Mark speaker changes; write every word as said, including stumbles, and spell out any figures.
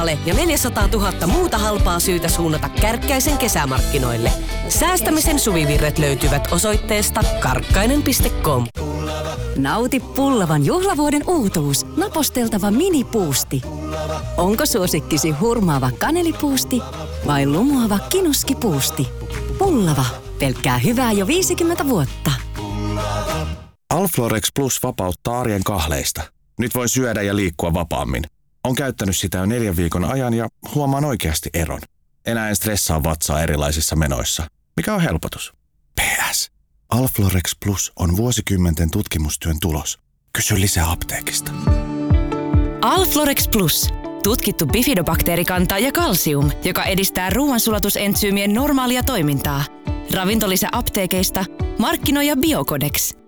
Speaker 1: ja neljäsataatuhatta muuta halpaa syytä suunnata Kärkkäisen kesämarkkinoille. Säästämisen suvivirret löytyvät osoitteesta karkkainen piste com.
Speaker 2: Nauti Pullavan juhlavuoden uutuus, naposteltava minipuusti. Onko suosikkisi hurmaava kanelipuusti vai lumoava kinuskipuusti? Pullava, pelkkää hyvää jo viisikymmentä vuotta.
Speaker 3: Alflorex Plus vapauttaa arjen kahleista. Nyt voi syödä ja liikkua vapaammin. On käyttänyt sitä jo neljän viikon ajan ja huomaan oikeasti eron. Enää en stressaa vatsaa erilaisissa menoissa. Mikä on helpotus? P S. Alflorex Plus on vuosikymmenten tutkimustyön tulos. Kysy lisää apteekista.
Speaker 2: Alflorex Plus. Tutkittu bifidobakteerikanta ja kalsium, joka edistää ruoansulatusentsyymien normaalia toimintaa. Ravintolisä apteekeista. Markkinoija Biocodex.